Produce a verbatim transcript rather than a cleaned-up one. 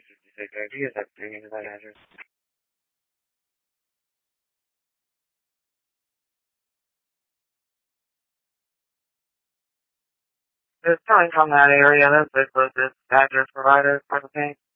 fifty-six I D. Is that bringing to that address? It's coming from that area. That's the closest address provider for the thing.